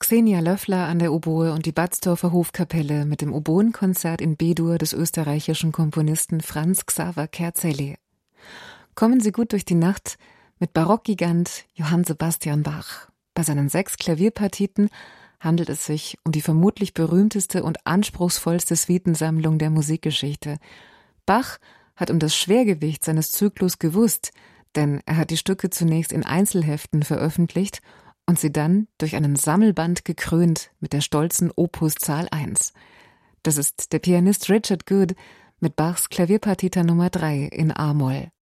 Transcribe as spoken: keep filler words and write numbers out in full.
Xenia Löffler an der Oboe und die Batzdorfer Hofkapelle mit dem Oboenkonzert in B-Dur des österreichischen Komponisten Franz Xaver Kerzelli. Kommen Sie gut durch die Nacht mit Barockgigant Johann Sebastian Bach. Bei seinen sechs Klavierpartiten handelt es sich um die vermutlich berühmteste und anspruchsvollste Suitensammlung der Musikgeschichte. Bach hat um das Schwergewicht seines Zyklus gewusst, denn er hat die Stücke zunächst in Einzelheften veröffentlicht und sie dann durch einen Sammelband gekrönt mit der stolzen Opus Zahl eins. Das ist der Pianist Richard Good mit Bachs Klavierpartita Nummer drei in A-Moll.